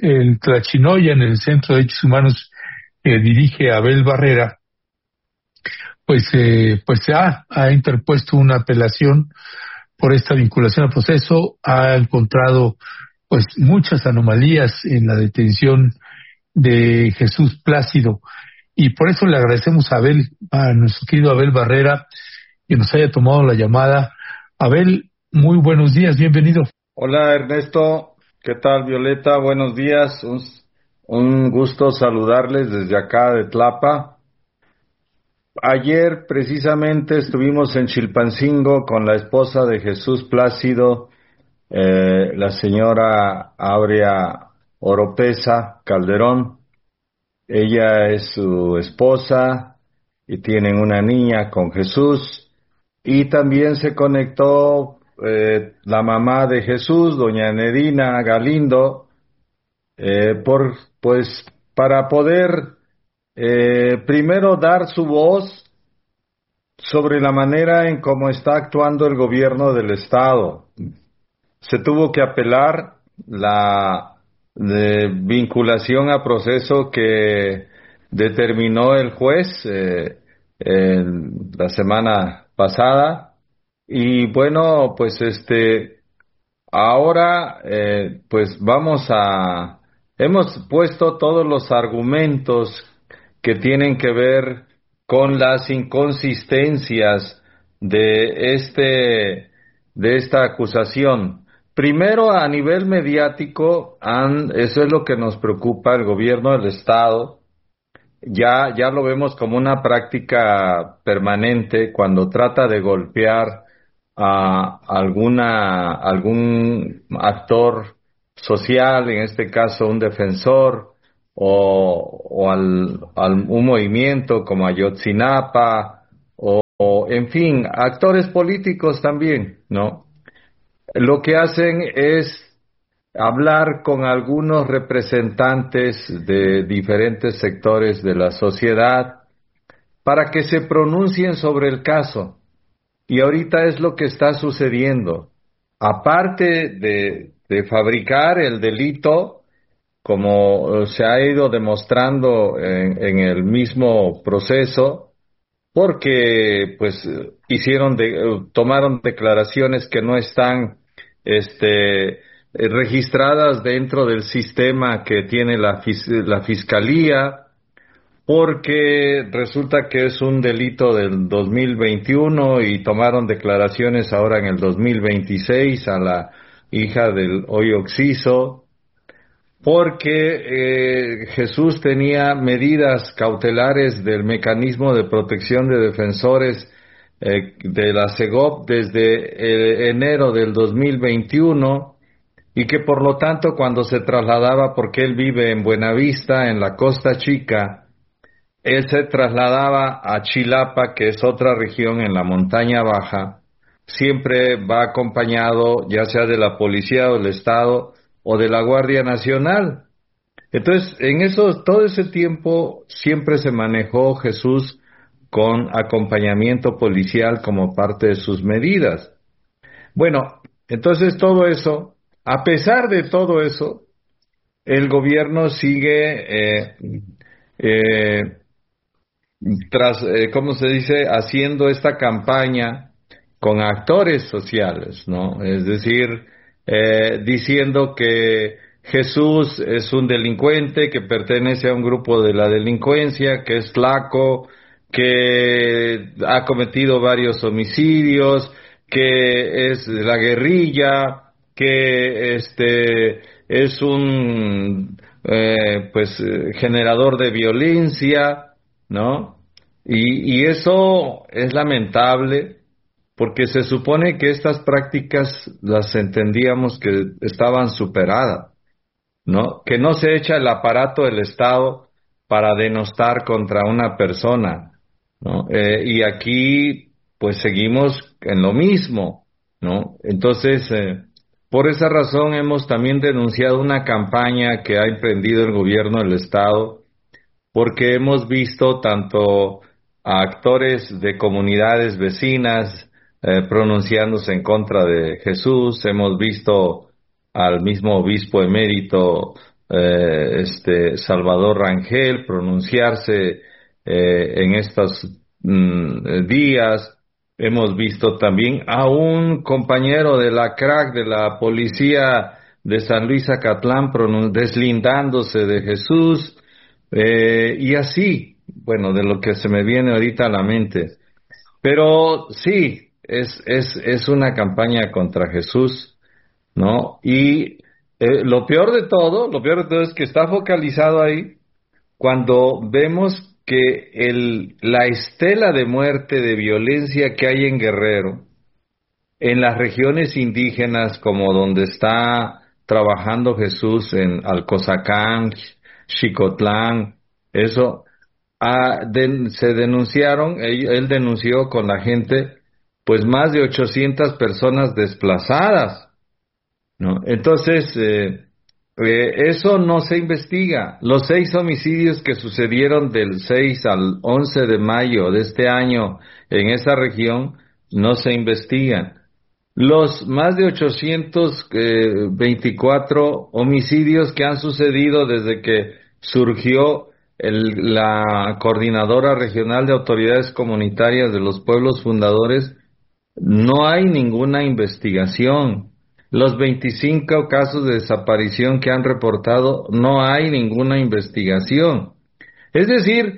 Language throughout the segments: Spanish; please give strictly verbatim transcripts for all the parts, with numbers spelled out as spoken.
el Tlachinoya, en el Centro de Derechos Humanos que dirige Abel Barrera, pues eh, pues se ha, ha interpuesto una apelación por esta vinculación al proceso. Ha encontrado pues muchas anomalías en la detención de Jesús Plácido, y por eso le agradecemos a Abel, a nuestro querido Abel Barrera, que nos haya tomado la llamada. Abel, muy buenos días, bienvenido. Hola Ernesto, ¿qué tal Violeta? Buenos días, un, un gusto saludarles desde acá de Tlapa. Ayer precisamente estuvimos en Chilpancingo con la esposa de Jesús Plácido, eh, la señora Aurea Oropesa Calderón. Ella es su esposa y tienen una niña con Jesús. Y también se conectó eh, la mamá de Jesús, doña Nedina Galindo, eh, por, pues, para poder eh, primero dar su voz sobre la manera en cómo está actuando el gobierno del Estado. Se tuvo que apelar la de vinculación a proceso que determinó el juez eh, en la semana pasada. Y bueno, pues este, ahora eh, pues vamos a, hemos puesto todos los argumentos que tienen que ver con las inconsistencias de este, de esta acusación. Primero, a nivel mediático, han, eso es lo que nos preocupa, el gobierno del Estado. Ya, ya lo vemos como una práctica permanente cuando trata de golpear a alguna, algún actor social, en este caso un defensor, o, o al, al un movimiento como Ayotzinapa, o, o en fin, actores políticos también, ¿no? Lo que hacen es hablar con algunos representantes de diferentes sectores de la sociedad para que se pronuncien sobre el caso. Y ahorita es lo que está sucediendo. Aparte de, de fabricar el delito, como se ha ido demostrando en, en el mismo proceso, porque pues hicieron de, tomaron declaraciones que no están este registradas dentro del sistema que tiene la, fis, la fiscalía, porque resulta que es un delito del dos mil veintiuno y tomaron declaraciones ahora en el dos mil veintiséis a la hija del hoy occiso, porque eh, Jesús tenía medidas cautelares del mecanismo de protección de defensores eh, de la SEGOP desde eh, enero del dos mil veintiuno, y que por lo tanto cuando se trasladaba, porque él vive en Buenavista, en la Costa Chica, él se trasladaba a Chilapa, que es otra región en la montaña baja, siempre va acompañado ya sea de la policía o del Estado o de la Guardia Nacional. Entonces, en eso, todo ese tiempo siempre se manejó Jesús con acompañamiento policial como parte de sus medidas. Bueno, entonces todo eso, a pesar de todo eso, el gobierno sigue eh, eh, tras, eh, ¿cómo se dice?, haciendo esta campaña con actores sociales, ¿no? Es decir, eh, diciendo que Jesús es un delincuente, que pertenece a un grupo de la delincuencia, que es flaco, que ha cometido varios homicidios, que es de la guerrilla, que este es un eh, pues eh, generador de violencia, ¿no? Y, y eso es lamentable porque se supone que estas prácticas las entendíamos que estaban superadas, ¿no? Que no se echa el aparato del Estado para denostar contra una persona, ¿no? Eh, y aquí pues seguimos en lo mismo, ¿no? Entonces, eh, por esa razón hemos también denunciado una campaña que ha emprendido el gobierno del Estado, porque hemos visto tanto a actores de comunidades vecinas eh, pronunciándose en contra de Jesús, hemos visto al mismo obispo emérito eh, este Salvador Rangel pronunciarse eh, en estos mm, días. Hemos visto también a un compañero de la crack de la policía de San Luis Acatlán pronun- deslindándose de Jesús, eh, y así, bueno, de lo que se me viene ahorita a la mente. Pero sí, es, es, es una campaña contra Jesús, ¿no? Y eh, lo peor de todo, lo peor de todo es que está focalizado ahí cuando vemos que el, la estela de muerte, de violencia que hay en Guerrero, en las regiones indígenas como donde está trabajando Jesús en Alcozacán, Xicotlán, eso, ah, den- se denunciaron, él, él denunció con la gente, pues más de ochocientas personas desplazadas, ¿no? Entonces, eh, eh, eso no se investiga. Los seis homicidios que sucedieron del seis al once de mayo de este año en esa región no se investigan. Los más de ochocientos veinticuatro homicidios que han sucedido desde que surgió el- la Coordinadora Regional de Autoridades Comunitarias de los Pueblos Fundadores, no hay ninguna investigación. Los veinticinco casos de desaparición que han reportado, no hay ninguna investigación. Es decir,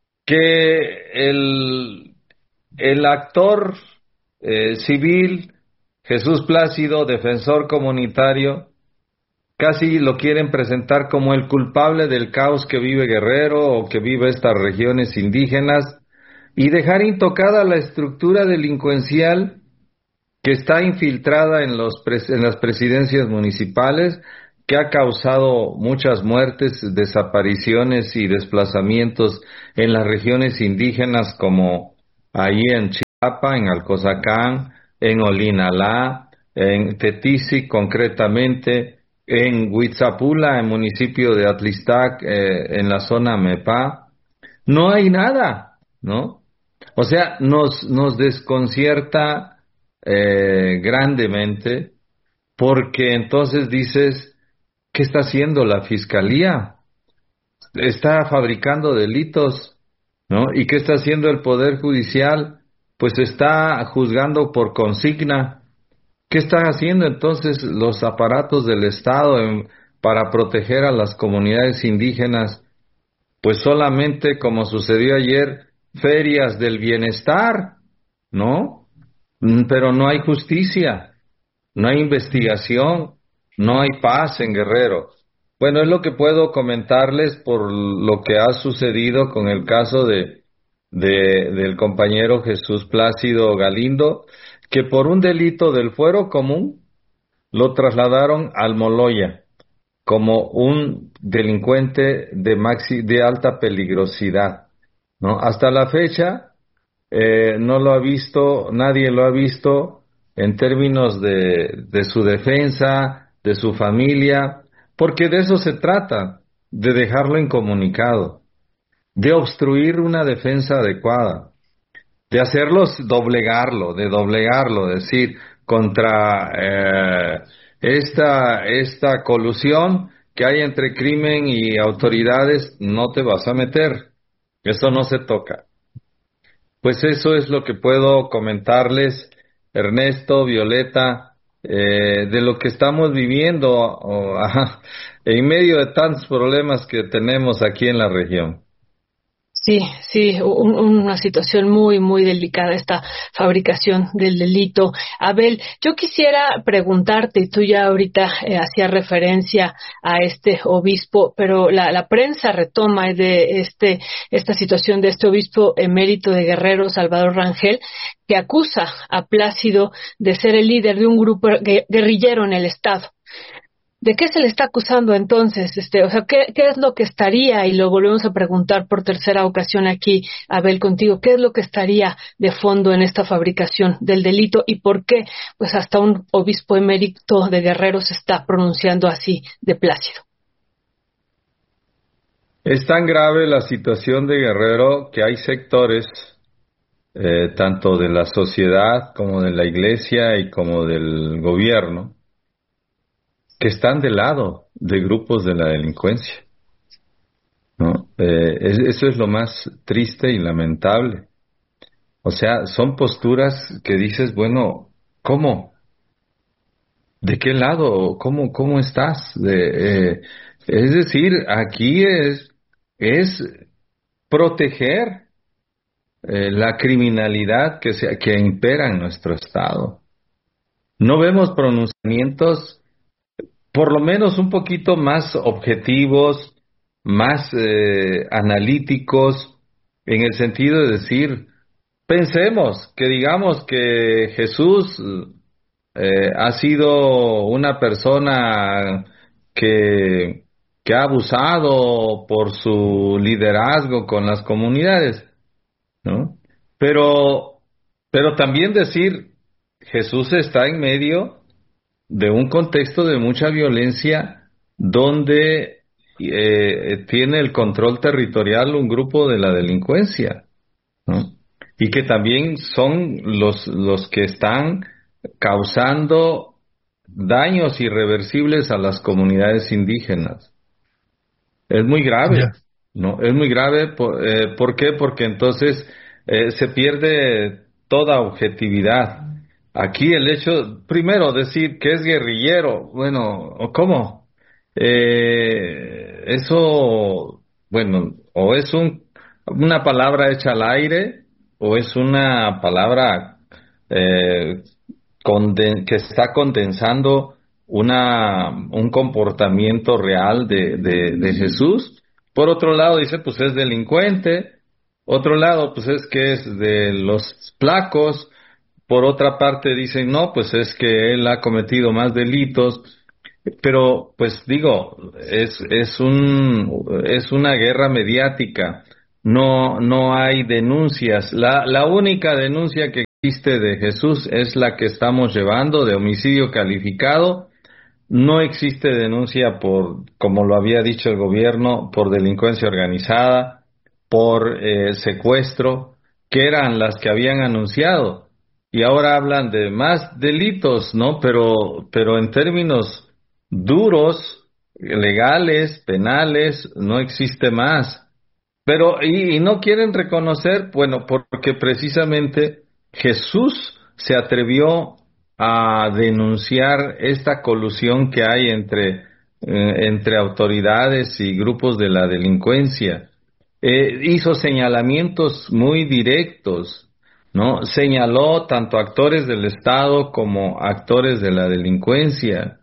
que el, el actor eh, civil, Jesús Plácido, defensor comunitario, casi lo quieren presentar como el culpable del caos que vive Guerrero o que vive estas regiones indígenas y dejar intocada la estructura delincuencial que está infiltrada en los pres- en las presidencias municipales, que ha causado muchas muertes, desapariciones y desplazamientos en las regiones indígenas como ahí en Chiapa, en Alcozacán, en Olinalá, en Tetisi concretamente, en Huitzapula, en municipio de Atlistac, eh, en la zona Mepá. No hay nada, ¿no? O sea, nos, nos desconcierta eh, grandemente porque entonces dices, ¿qué está haciendo la fiscalía? Está fabricando delitos, ¿no? ¿Y qué está haciendo el Poder Judicial? Pues está juzgando por consigna. ¿Qué están haciendo entonces los aparatos del Estado en- para proteger a las comunidades indígenas? Pues solamente, como sucedió ayer, ferias del bienestar, ¿no? Mm, Pero no hay justicia, no hay investigación, no hay paz en Guerrero. Bueno, es lo que puedo comentarles por lo que ha sucedido con el caso de, de del compañero Jesús Plácido Galindo, que por un delito del fuero común lo trasladaron al Moloya como un delincuente de maxi, de alta peligrosidad, ¿no? Hasta la fecha eh, no lo ha visto, nadie lo ha visto en términos de, de su defensa, de su familia, porque de eso se trata, de dejarlo incomunicado, de obstruir una defensa adecuada, de hacerlos doblegarlo, de doblegarlo, decir, contra eh, esta, esta colusión que hay entre crimen y autoridades, no te vas a meter. Eso no se toca. Pues eso es lo que puedo comentarles, Ernesto, Violeta, eh, de lo que estamos viviendo o, ajá, en medio de tantos problemas que tenemos aquí en la región. Sí, sí, un- una situación muy, muy delicada esta fabricación del delito. Abel, yo quisiera preguntarte, y tú ya ahorita eh, hacías referencia a este obispo, pero la, la prensa retoma de este, esta situación de este obispo emérito de Guerrero, Salvador Rangel, que acusa a Plácido de ser el líder de un grupo gue- guerrillero en el Estado. ¿De qué se le está acusando entonces? Este, o sea, ¿qué, qué es lo que estaría? Y lo volvemos a preguntar por tercera ocasión aquí, Abel, contigo. ¿Qué es lo que estaría de fondo en esta fabricación del delito y por qué, pues, hasta un obispo emérito de Guerrero se está pronunciando así de Plácido? Es tan grave la situación de Guerrero que hay sectores, eh, tanto de la sociedad como de la iglesia y como del gobierno, que están de lado de grupos de la delincuencia, ¿no? Eh, es- eso es lo más triste y lamentable. O sea, son posturas que dices, bueno, ¿cómo? ¿De qué lado? ¿Cómo, cómo estás? De, eh, es decir, aquí es, es proteger eh, la criminalidad que, se, que impera en nuestro estado. No vemos pronunciamientos por lo menos un poquito más objetivos, más eh, analíticos, en el sentido de decir, pensemos que digamos que Jesús eh, ha sido una persona que, que ha abusado por su liderazgo con las comunidades, ¿no? Pero, pero también decir, Jesús está en medio de un contexto de mucha violencia donde eh, tiene el control territorial un grupo de la delincuencia, ¿no? Y que también son los, los que están causando daños irreversibles a las comunidades indígenas. Es muy grave, Ya, ¿no? Es muy grave, por, eh, ¿por qué? Porque entonces eh, se pierde toda objetividad. Aquí el hecho, primero, decir que es guerrillero, bueno, ¿cómo? Eh, eso, bueno, o es un, una palabra hecha al aire, o es una palabra eh, conden- que está condensando una, un comportamiento real de, de, de Jesús. Por otro lado, dice, pues es delincuente. Otro lado, pues es que es de los placos. Por otra parte, dicen, no, pues es que él ha cometido más delitos. Pero, pues digo, es, es un, es una guerra mediática. No, no hay denuncias. La, la única denuncia que existe de Jesús es la que estamos llevando de homicidio calificado. No existe denuncia por, como lo había dicho el gobierno, por delincuencia organizada, por eh, secuestro, que eran las que habían anunciado. Y ahora hablan de más delitos, ¿no? Pero, pero en términos duros, legales, penales, no existe más. Pero, y, y no quieren reconocer, bueno, porque precisamente Jesús se atrevió a denunciar esta colusión que hay entre, eh, entre autoridades y grupos de la delincuencia. Eh, hizo señalamientos muy directos, ¿no? Señaló tanto actores del Estado como actores de la delincuencia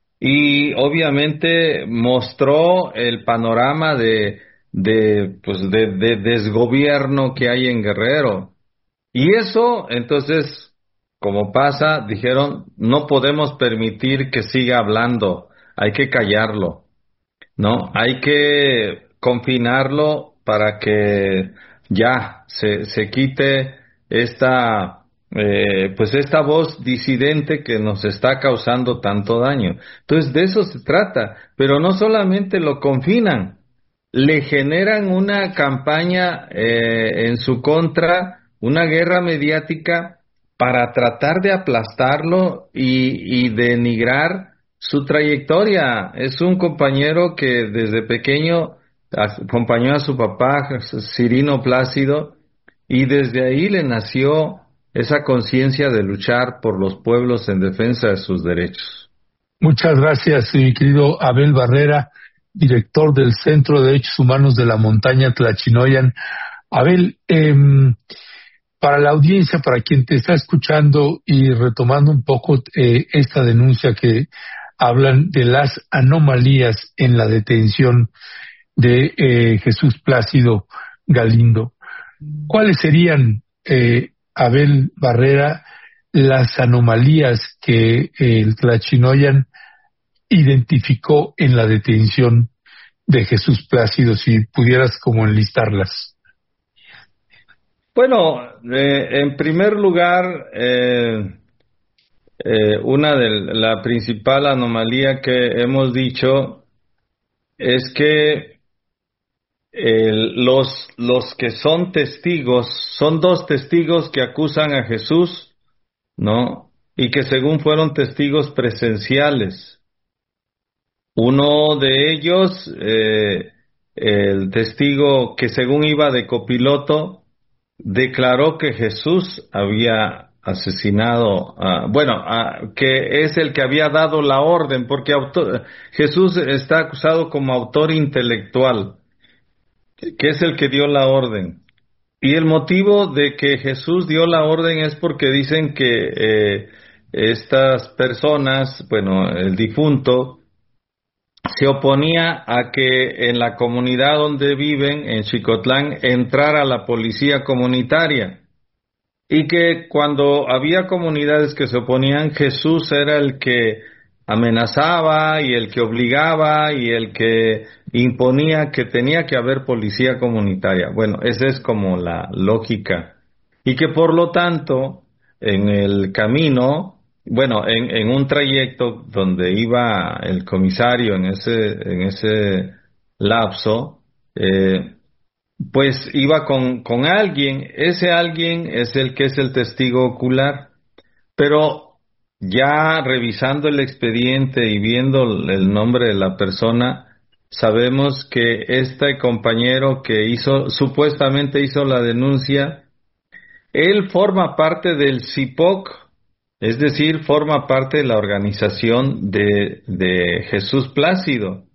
y obviamente mostró el panorama de, de, pues de, de desgobierno que hay en Guerrero. Y eso, entonces, como pasa, dijeron, no podemos permitir que siga hablando, hay que callarlo. ¿No? Hay que confinarlo para que ya se, se quite esta, eh, pues esta voz disidente que nos está causando tanto daño. Entonces, de eso se trata, pero no solamente lo confinan, le generan una campaña eh, en su contra, una guerra mediática para tratar de aplastarlo y, y denigrar su trayectoria. Es un compañero que desde pequeño acompañó a su papá, Cirino Plácido, y desde ahí le nació esa conciencia de luchar por los pueblos en defensa de sus derechos. muchas gracias, mi querido Abel Barrera, director del Centro de Derechos Humanos de la Montaña Tlachinoyan. Abel, eh, para la audiencia, para quien te está escuchando y retomando un poco eh, esta denuncia que hablan de las anomalías en la detención de eh, Jesús Plácido Galindo, ¿cuáles serían, eh, Abel Barrera, las anomalías que eh, el Tlachinoyan identificó en la detención de Jesús Plácido, si pudieras como enlistarlas? Bueno, eh, en primer lugar, eh, eh, una de la principal anomalía que hemos dicho es que eh, los, los que son testigos, son dos testigos que acusan a Jesús, ¿no? Y que según fueron testigos presenciales. Uno de ellos, eh, el testigo que según iba de copiloto, declaró que Jesús había asesinado, a, bueno, a, que es el que había dado la orden, porque autor, Jesús está acusado como autor intelectual, que es el que dio la orden. Y el motivo de que Jesús dio la orden es porque dicen que eh, estas personas, bueno, el difunto, se oponía a que en la comunidad donde viven, en Xicotlán, entrara la policía comunitaria. Y que cuando había comunidades que se oponían, Jesús era el que amenazaba y el que obligaba y el que imponía que tenía que haber policía comunitaria. Bueno, esa es como la lógica. Y que por lo tanto, en el camino, bueno, en, en un trayecto donde iba el comisario en ese, en ese lapso, eh, pues iba con, con alguien, ese alguien es el que es el testigo ocular, pero ya revisando el expediente y viendo el nombre de la persona, sabemos que este compañero que hizo, supuestamente hizo la denuncia, él forma parte del C I P O C, es decir, forma parte de la organización de, de Jesús Plácido.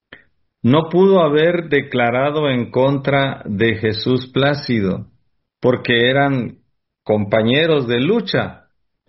No pudo haber declarado en contra de Jesús Plácido, porque eran compañeros de lucha.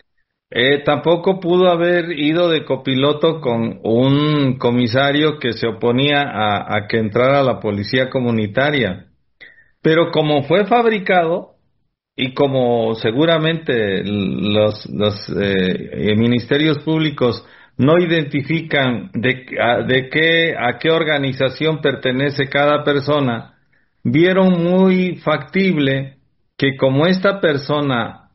Eh, tampoco pudo haber ido de copiloto con un comisario que se oponía a, a que entrara la policía comunitaria. Pero como fue fabricado, y como seguramente los, los eh, ministerios públicos no identifican de, a, de qué, a qué organización pertenece cada persona, vieron muy factible que como esta persona